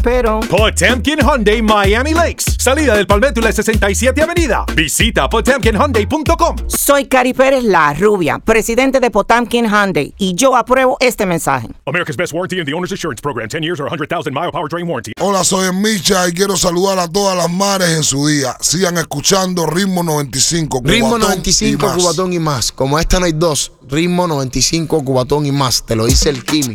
pero... Potemkin Hyundai Miami Lakes. Salida del Palmetto y la 67 Avenida. Visita potemkinhyundai.com. Soy Cari Pérez, la rubia, presidente de Potemkin Hyundai, y yo apruebo este mensaje. America's Best Warranty and the Owner's Assurance Program. 10 years or 100,000 mile powertrain warranty. Hola, soy Micha y quiero saludar a todas las mares en su día. Sigan escuchando Ritmo 95, Ritmo 95, Cubatón y más. Como esta no hay dos. Ritmo 95, Cubatón y más. Te lo dice el Kimi.